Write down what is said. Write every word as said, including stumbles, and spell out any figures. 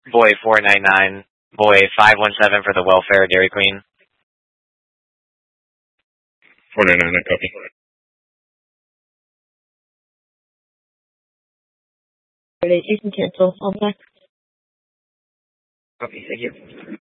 Boy four nine nine, Boy five one seven for the welfare Dairy Queen. four nine nine, I copy. You can cancel. I'll back. Copy, thank you.